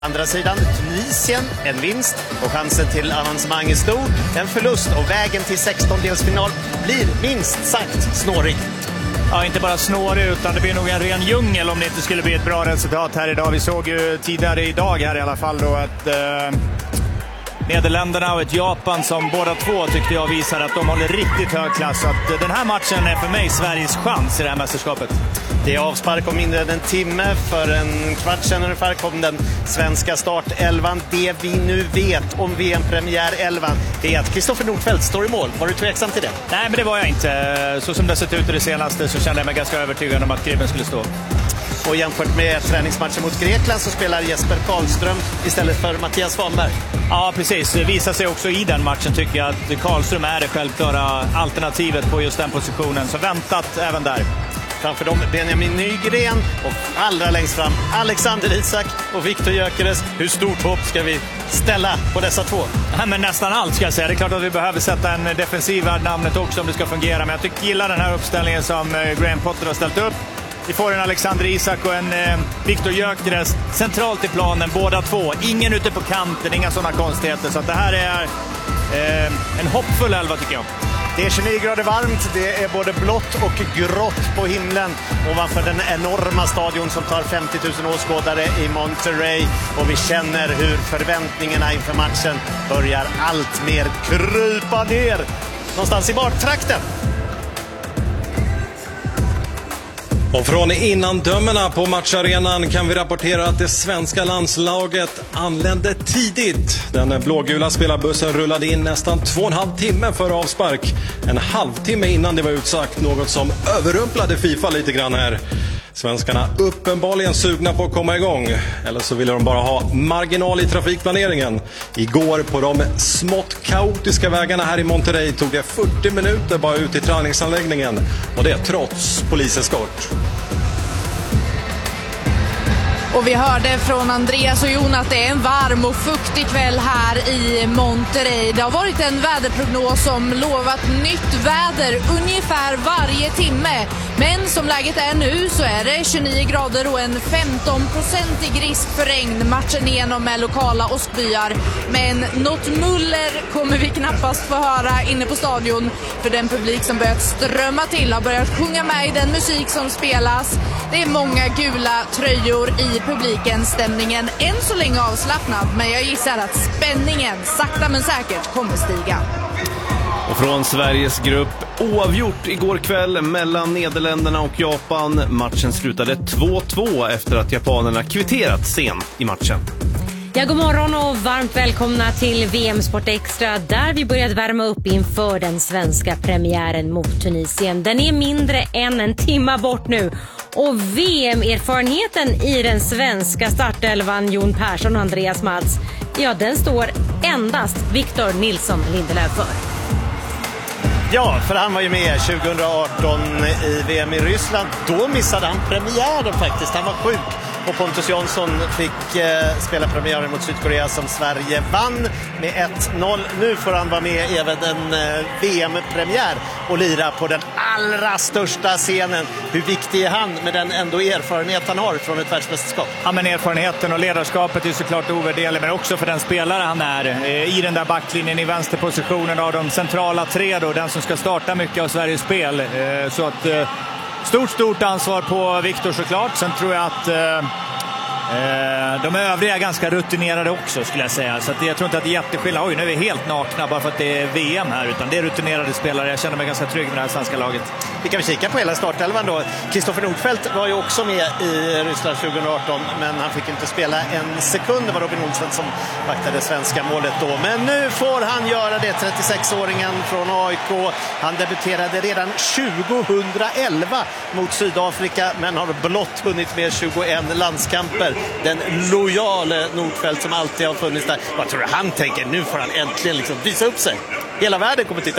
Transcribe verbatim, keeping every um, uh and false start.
Andra sidan, Tunisien, en vinst och chansen till avancemang är stor. En förlust och vägen till sextondelsfinal blir minst sagt snårig. Ja, inte bara snårig utan det blir nog en ren djungel om det inte skulle bli ett bra resultat här idag. Vi såg ju tidigare idag här i alla fall då att eh, Nederländerna och ett Japan som båda två tyckte jag visar att de håller riktigt hög klass. Så att den här matchen är för mig Sveriges chans i det här mästerskapet. Det är avspark om mindre än en timme. För en kvart sedan ungefär kom den svenska startelvan. Det vi nu vet om V M-premiär-elvan det är att Kristoffer Nordfeldt står i mål. Var du tveksam till det? Nej, men det var jag inte. Så som det sett ut i det senaste så kände jag mig ganska övertygad om att Gribben skulle stå. Och jämfört med träningsmatchen mot Grekland så spelar Jesper Karlström istället för Mattias Svanberg. Ja, precis. Det visar sig också i den matchen tycker jag att Karlström är det självklara alternativet på just den positionen. Så väntat även där. Framför dem Benjamin Nygren och allra längst fram Alexander Isak och Viktor Gyökeres. Hur stort hopp ska vi ställa på dessa två? Ja, men nästan allt ska jag säga. Det är klart att vi behöver sätta en defensiv värd namnet också om det ska fungera. Men jag tycker gillar den här uppställningen som Graham Potter har ställt upp. Vi får en Alexander Isak och en eh, Viktor Gyökeres centralt i planen, båda två. Ingen ute på kanten, inga sådana konstigheter. Så att det här är eh, en hoppfull elva tycker jag. Det är tjugonio grader varmt, det är både blått och grått på himlen ovanför den enorma stadion som tar femtio tusen åskådare i Monterrey. Och vi känner hur förväntningarna inför matchen börjar allt mer krypa ner någonstans i bartrakten. Och från innandömena på matcharenan kan vi rapportera att det svenska landslaget anlände tidigt. Den blågula spelarbussen rullade in nästan två och en halv timme före avspark. En halvtimme innan det var utsagt, något som överrumplade FIFA lite grann här. Svenskarna uppenbarligen sugna på att komma igång. Eller så ville de bara ha marginal i trafikplaneringen. Igår på de smått kaotiska vägarna här i Monterrey tog det fyrtio minuter bara ut i träningsanläggningen. Och det trots poliseskort. Och vi hörde från Andreas och Jon att det är en varm och fuktig kväll här i Monterrey. Det har varit en väderprognos som lovat nytt väder ungefär varje timme. Men som läget är nu så är det tjugonio grader och en femton procentig risk för regn matchen igenom med lokala åskbyar. Men något muller kommer vi knappast få höra inne på stadion. För den publik som börjat strömma till har börjat sjunga med i den musik som spelas. Det är många gula tröjor i publiken. Stämningen än så länge avslappnad, men jag gissar att spänningen sakta men säkert kommer stiga. Och från Sveriges grupp oavgjort igår kväll mellan Nederländerna och Japan. Matchen slutade två två efter att japanerna kvitterat sent i matchen. Ja, god morgon och varmt välkomna till V M Sport Extra där vi börjat värma upp inför den svenska premiären mot Tunisien. Den är mindre än en timma bort nu. Och V M-erfarenheten i den svenska startelvan Jon Persson och Andreas Mads, ja den står endast Victor Nilsson Lindelöf för. Ja, för han var ju med tjugohundraarton i V M i Ryssland. Då missade han premiären faktiskt, han var sjuk. Och Pontus Jansson fick eh, spela premiären mot Sydkorea som Sverige vann med ett noll. Nu får han vara med även en eh, V M-premiär och lira på den allra största scenen. Hur viktig är han med den ändå erfarenhet han har från ett världsmästerskap? Ja, men erfarenheten och ledarskapet är såklart ovärderlig, men också för den spelare han är. Eh, I den där backlinjen i vänsterpositionen av de centrala tre då, den som ska starta mycket av Sveriges spel. Eh, så att... Eh, Stort, stort ansvar på Victor såklart. Sen tror jag att eh, eh, de övriga är ganska rutinerade också skulle jag säga. Så att jag tror inte att det är jätteskillnad. Oj, nu är vi helt nakna bara för att det är V M här. Utan det är rutinerade spelare. Jag känner mig ganska trygg med det här svenska laget. Vi kan kika på hela startelvan då. Kristoffer Nordfeldt var ju också med i Ryssland tjugohundraarton. Men han fick inte spela en sekund. Det var Robin Olsen som vaktade svenska målet då. Men nu får han göra det. trettiosexåringen från A I K. Han debuterade redan tjugohundraelva mot Sydafrika. Men har blott hunnit med tjugoen landskamper. Den lojale Nordfeldt som alltid har funnits där. Vad tror du han tänker? Nu får han äntligen liksom visa upp sig. Hela världen kommer titta